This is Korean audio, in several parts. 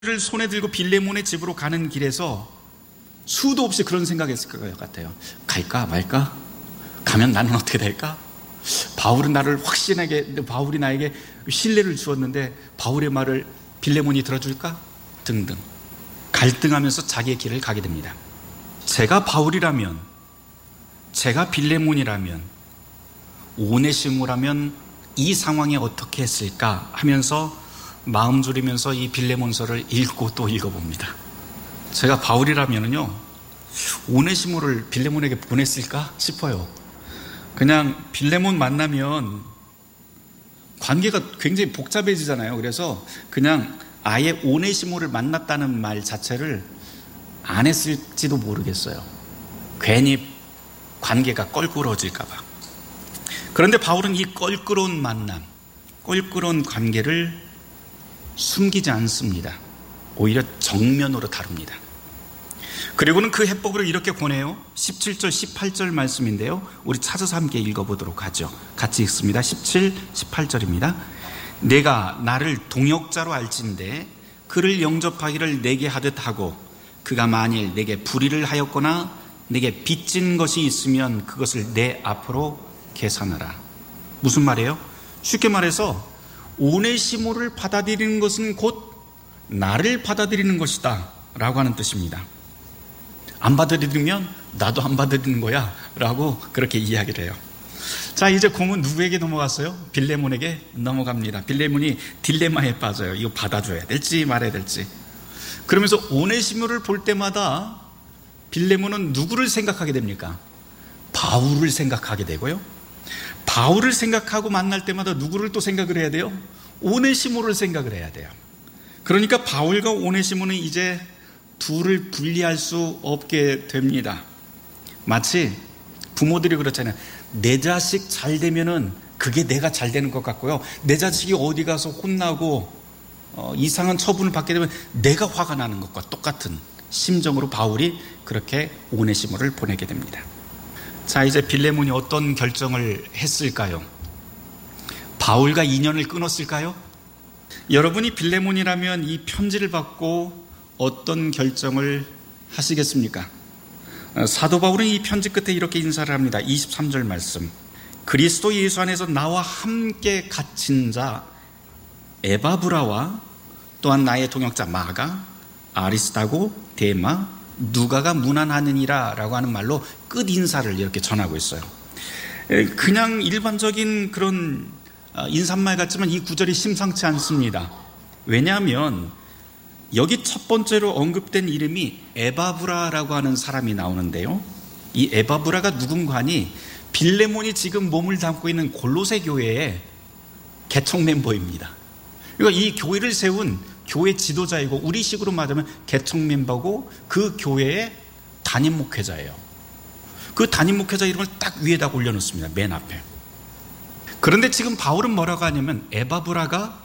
를 손에 들고 빌레몬의 집으로 가는 길에서 수도 없이 그런 생각했을 것 같아요. 갈까 말까? 가면 나는 어떻게 될까? 바울은 바울이 나에게 신뢰를 주었는데 바울의 말을 빌레몬이 들어줄까? 등등 갈등하면서 자기의 길을 가게 됩니다. 제가 바울이라면, 제가 빌레몬이라면, 오네시모라면 이 상황에 어떻게 했을까 하면서 마음 졸이면서 이 빌레몬서를 읽고 또 읽어봅니다. 제가 바울이라면요, 오네시모를 빌레몬에게 보냈을까 싶어요. 그냥 빌레몬 만나면 관계가 굉장히 복잡해지잖아요. 그래서 그냥 아예 오네시모를 만났다는 말 자체를 안 했을지도 모르겠어요. 괜히 관계가 껄끄러워질까 봐. 그런데 바울은 이 껄끄러운 만남, 껄끄러운 관계를 숨기지 않습니다. 오히려 정면으로 다룹니다. 그리고는 그 해법으로 이렇게 권해요. 17절 18절 말씀인데요, 우리 찾아서 함께 읽어보도록 하죠. 같이 읽습니다. 17, 18절입니다. 내가 나를 동역자로 알진대 그를 영접하기를 내게 하듯 하고 그가 만일 내게 불의를 하였거나 내게 빚진 것이 있으면 그것을 내 앞으로 계산하라. 무슨 말이에요? 쉽게 말해서 오네시모를 받아들이는 것은 곧 나를 받아들이는 것이다 라고 하는 뜻입니다. 안 받아들이면 나도 안 받아들이는 거야 라고 그렇게 이야기를 해요. 자, 이제 공은 누구에게 넘어갔어요? 빌레몬에게 넘어갑니다. 빌레몬이 딜레마에 빠져요. 이거 받아줘야 될지 말아야 될지. 그러면서 오네시모를 볼 때마다 빌레몬은 누구를 생각하게 됩니까? 바울을 생각하게 되고요, 바울을 생각하고 만날 때마다 누구를 또 생각을 해야 돼요? 오네시모를 생각을 해야 돼요. 그러니까 바울과 오네시모는 이제 둘을 분리할 수 없게 됩니다. 마치 부모들이 그렇잖아요. 내 자식 잘 되면은 그게 내가 잘 되는 것 같고요, 내 자식이 어디 가서 혼나고 이상한 처분을 받게 되면 내가 화가 나는 것과 똑같은 심정으로 바울이 그렇게 오네시모를 보내게 됩니다. 자, 이제 빌레몬이 어떤 결정을 했을까요? 바울과 인연을 끊었을까요? 여러분이 빌레몬이라면 이 편지를 받고 어떤 결정을 하시겠습니까? 사도 바울은 이 편지 끝에 이렇게 인사를 합니다. 23절 말씀. 그리스도 예수 안에서 나와 함께 갇힌 자 에바브라와 또한 나의 동역자 마가, 아리스다고, 데마, 누가가 문안하느니라 라고 하는 말로 끝 인사를 이렇게 전하고 있어요. 그냥 일반적인 그런 인사말 같지만 이 구절이 심상치 않습니다. 왜냐하면 여기 첫 번째로 언급된 이름이 에바브라라고 하는 사람이 나오는데요, 이 에바브라가 누군가 하니 빌레몬이 지금 몸을 담고 있는 골로새 교회의 개척 멤버입니다. 그러니까 이 교회를 세운 교회 지도자이고 우리식으로 말하면 개척 멤버고 그 교회의 담임 목회자예요. 그 담임 목회자 이름을 딱 위에다 올려놓습니다. 맨 앞에. 그런데 지금 바울은 뭐라고 하냐면 에바브라가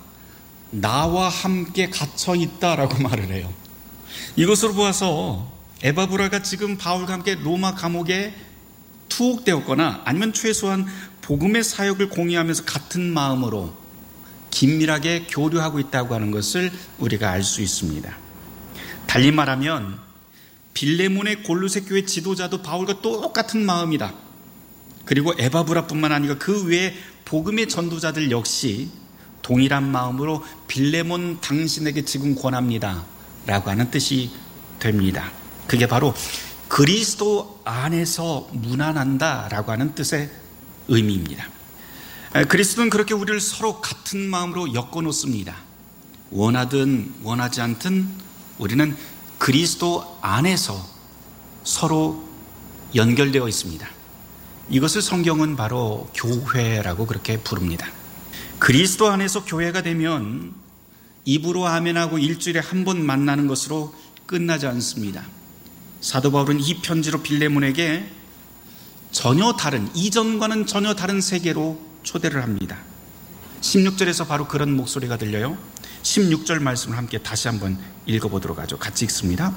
나와 함께 갇혀 있다라고 말을 해요. 이것으로 보아서 에바브라가 지금 바울과 함께 로마 감옥에 투옥되었거나 아니면 최소한 복음의 사역을 공유하면서 같은 마음으로 긴밀하게 교류하고 있다고 하는 것을 우리가 알 수 있습니다. 달리 말하면 빌레몬의 골로새 교회 지도자도 바울과 똑같은 마음이다. 그리고 에바브라뿐만 아니라 그 외에 복음의 전도자들 역시 동일한 마음으로 빌레몬 당신에게 지금 권합니다 라고 하는 뜻이 됩니다. 그게 바로 그리스도 안에서 문안한다 라고 하는 뜻의 의미입니다. 그리스도는 그렇게 우리를 서로 같은 마음으로 엮어놓습니다. 원하든 원하지 않든 우리는 그리스도 안에서 서로 연결되어 있습니다. 이것을 성경은 바로 교회라고 그렇게 부릅니다. 그리스도 안에서 교회가 되면 입으로 아멘하고 일주일에 한 번 만나는 것으로 끝나지 않습니다. 사도 바울은 이 편지로 빌레몬에게 전혀 다른, 이전과는 전혀 다른 세계로 초대를 합니다. 16절에서 바로 그런 목소리가 들려요. 16절 말씀을 함께 다시 한번 읽어보도록 하죠. 같이 읽습니다.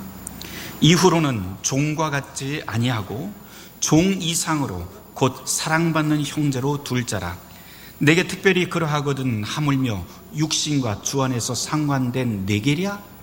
이후로는 종과 같지 아니하고 종 이상으로 곧 사랑받는 형제로 둘 자라. 내게 특별히 그러하거든 하물며 육신과 주 안에서 상관된 내게랴